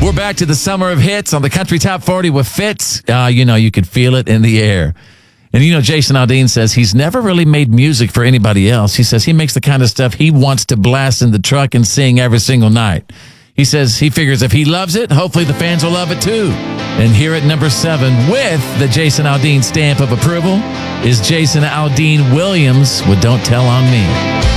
We're back to the summer of hits on the Country Top 40 with Fitz. You could feel it in the air. And Jason Aldean says he's never really made music for anybody else. He says he makes the kind of stuff he wants to blast in the truck and sing every single night. He says he figures if he loves it, hopefully the fans will love it too. And here at number 7 with the Jason Aldean stamp of approval is Jason Aldean Williams with Don't Tell on Me.